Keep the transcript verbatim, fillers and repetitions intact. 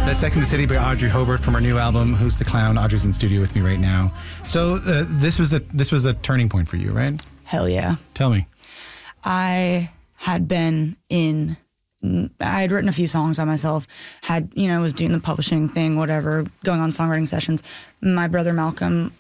That's Sex and the City by Audrey Hobart from her new album, Who's the Clown? Audrey's in studio with me right now. So uh, this was the this was a turning point for you, right? Hell yeah. Tell me. I had been in, I had written a few songs by myself, had, you know, was doing the publishing thing, whatever, going on songwriting sessions. My brother Malcolm